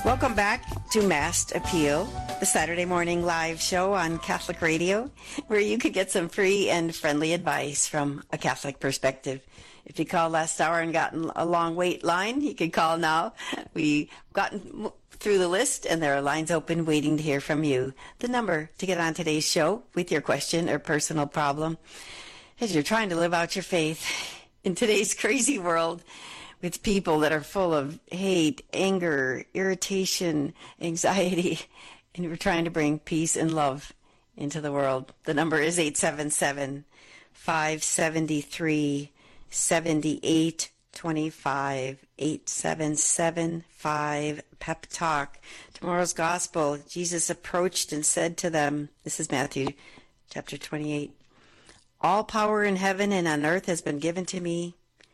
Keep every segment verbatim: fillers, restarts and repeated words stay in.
Welcome back to Masked Appeal, the Saturday morning live show on Catholic Radio, where you could get some free and friendly advice from a Catholic perspective. If you called last hour and gotten a long wait line, you can call now. We've gotten through the list, and there are lines open waiting to hear from you. The number to get on today's show with your question or personal problem as you're trying to live out your faith in today's crazy world, with people that are full of hate, anger, irritation, anxiety, and we're trying to bring peace and love into the world. The number is eight seven seven, five seven three, seven eight two five, eight seven seven, five, Pep Talk. Tomorrow's Gospel, Jesus approached and said to them, this is Matthew chapter twenty-eight, all power in heaven and on earth has been given to me.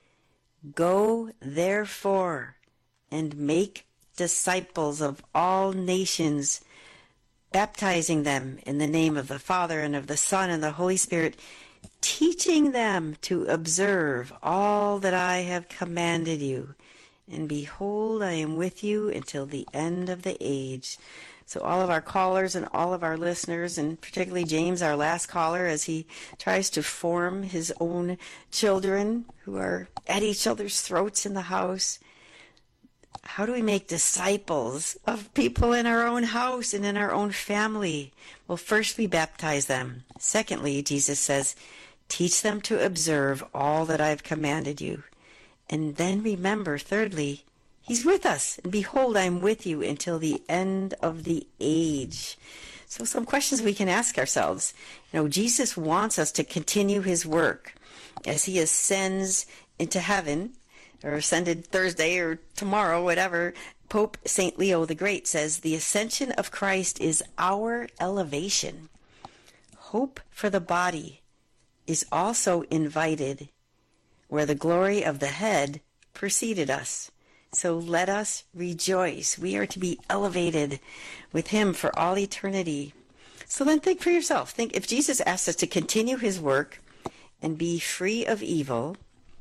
Go, therefore, and make disciples of all nations, baptizing them in the name of the Father and of the Son and the Holy Spirit, teaching them to observe all that I have commanded you. And behold, I am with you until the end of the age. So all of our callers and all of our listeners, and particularly James, our last caller, as he tries to form his own children who are at each other's throats in the house. How do we make disciples of people in our own house and in our own family? Well, first we baptize them. Secondly, Jesus says, teach them to observe all that I've commanded you. And then remember, thirdly, He's with us. And behold, I'm with you until the end of the age. So some questions we can ask ourselves. You know, Jesus wants us to continue his work as he ascends into heaven, or ascended Thursday or tomorrow, whatever. Pope Saint Leo the Great says, the ascension of Christ is our elevation. Hope for the body is also invited, where the glory of the head preceded us. So let us rejoice. We are to be elevated with him for all eternity. So then think for yourself. Think if Jesus asked us to continue his work and be free of evil,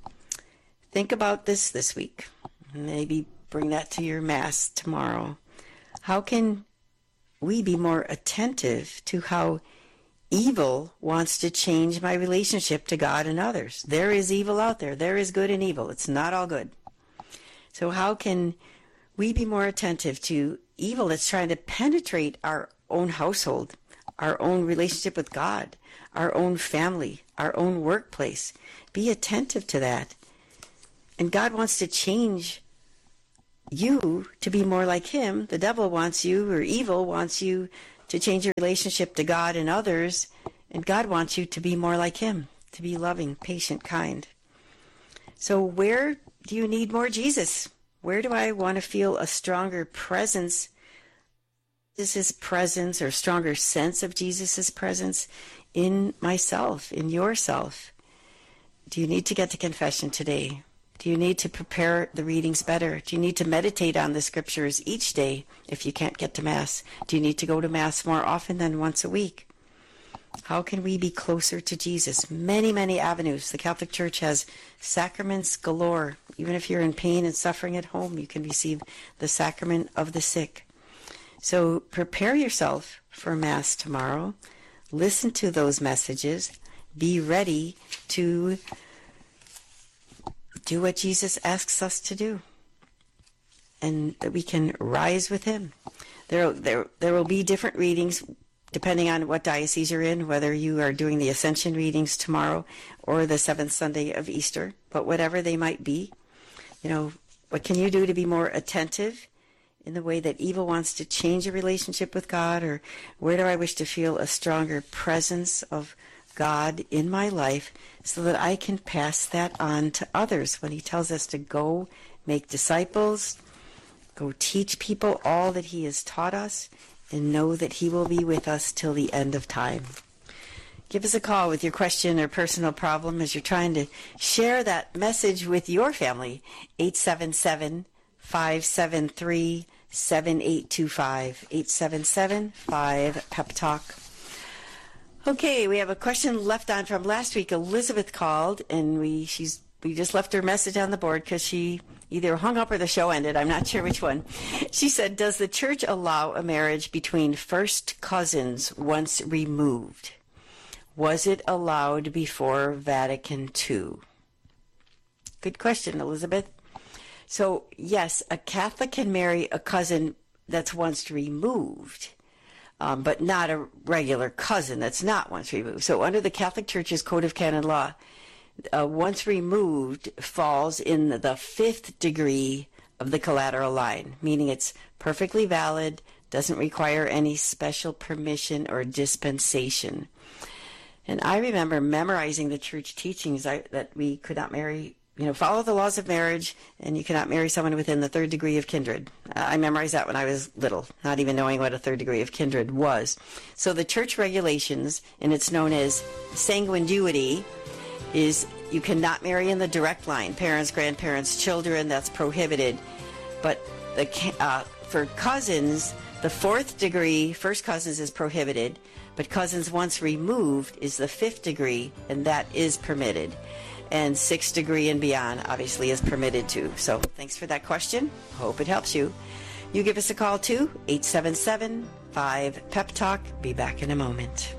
think about this this week. Maybe bring that to your Mass tomorrow. How can we be more attentive to how evil wants to change my relationship to God and others? There is evil out there. There is good and evil. It's not all good. So how can we be more attentive to evil that's trying to penetrate our own household, our own relationship with God, our own family, our own workplace? Be attentive to that. And God wants to change you to be more like him. The devil wants you, or evil wants you to change your relationship to God and others. And God wants you to be more like him, to be loving, patient, kind. So where do you need more Jesus? Where do I want to feel a stronger presence, Jesus' presence, or stronger sense of Jesus' presence in myself, in yourself? Do you need to get to confession today? Do you need to prepare the readings better? Do you need to meditate on the scriptures each day if you can't get to Mass? Do you need to go to Mass more often than once a week? How can we be closer to Jesus? Many, many avenues. The Catholic Church has sacraments galore. Even if you're in pain and suffering at home, you can receive the sacrament of the sick. So prepare yourself for Mass tomorrow. Listen to those messages. Be ready to do what Jesus asks us to do, and that we can rise with him. There, there, there will be different readings depending on what diocese you're in, whether you are doing the Ascension readings tomorrow or the seventh Sunday of Easter, but whatever they might be, you know, what can you do to be more attentive in the way that evil wants to change your relationship with God? Or where do I wish to feel a stronger presence of God in my life so that I can pass that on to others when he tells us to go make disciples, go teach people all that he has taught us, and know that he will be with us till the end of time. Give us a call with your question or personal problem as you're trying to share that message with your family. eight seven seven, five seven three, seven eight two five. eight seven seven, five, Pep Talk. Okay, we have a question left on from last week. Elizabeth called, and we she's we just left her a message on the board because she either hung up or the show ended. I'm not sure which one. She said, does the church allow a marriage between first cousins once removed? Was it allowed before Vatican Two? Good question, Elizabeth. So, yes, a Catholic can marry a cousin that's once removed, um, but not a regular cousin that's not once removed. So under the Catholic Church's Code of Canon Law, uh, once removed falls in the fifth degree of the collateral line, meaning it's perfectly valid, doesn't require any special permission or dispensation. And I remember memorizing the church teachings I, that we could not marry, you know, follow the laws of marriage, and you cannot marry someone within the third degree of kindred. Uh, I memorized that when I was little, not even knowing what a third degree of kindred was. So the church regulations, and it's known as sanguinity, is you cannot marry in the direct line, parents, grandparents, children, that's prohibited. But the uh, for cousins, the fourth degree, first cousins is prohibited, but cousins once removed is the fifth degree, and that is permitted. And sixth degree and beyond obviously is permitted too. So thanks for that question. Hope it helps you. You give us a call too, eight seven seven, five, P E P Talk. Be back in a moment.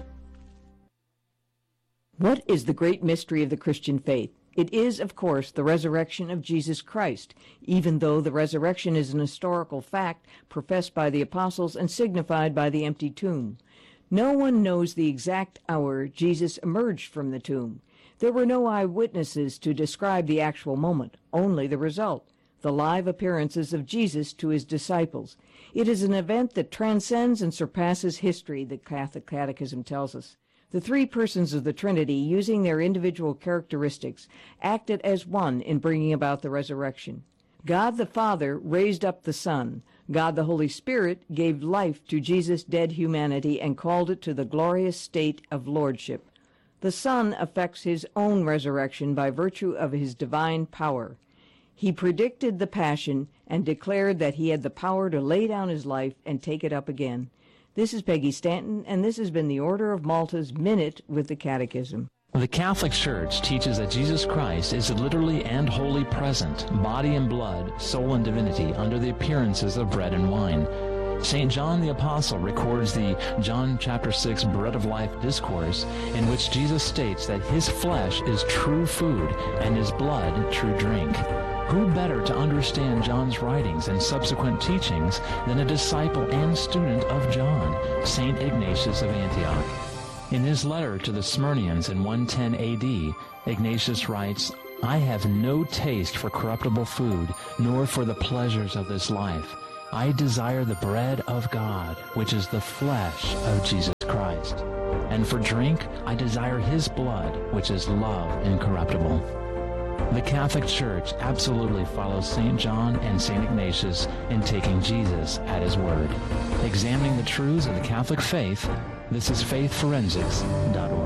What is the great mystery of the Christian faith? It is, of course, the resurrection of Jesus Christ, even though the resurrection is an historical fact professed by the apostles and signified by the empty tomb. No one knows the exact hour Jesus emerged from the tomb. There were no eyewitnesses to describe the actual moment, only the result, the live appearances of Jesus to his disciples. It is an event that transcends and surpasses history, the Catholic Catechism tells us. The three persons of the Trinity, using their individual characteristics, acted as one in bringing about the resurrection. God the Father raised up the Son. God the Holy Spirit gave life to Jesus' dead humanity and called it to the glorious state of lordship. The Son effects his own resurrection by virtue of his divine power. He predicted the Passion and declared that he had the power to lay down his life and take it up again. This is Peggy Stanton, and this has been the Order of Malta's Minute with the Catechism. The Catholic Church teaches that Jesus Christ is literally and wholly present, body and blood, soul and divinity, under the appearances of bread and wine. Saint John the Apostle records the John chapter six Bread of Life discourse, in which Jesus states that his flesh is true food and his blood true drink. Who better to understand John's writings and subsequent teachings than a disciple and student of John, Saint Ignatius of Antioch? In his letter to the Smyrnians in one ten A D, Ignatius writes, I have no taste for corruptible food, nor for the pleasures of this life. I desire the bread of God, which is the flesh of Jesus Christ. And for drink, I desire his blood, which is love incorruptible. The Catholic Church absolutely follows Saint John and Saint Ignatius in taking Jesus at his word. Examining the truths of the Catholic faith, this is faith forensics dot org.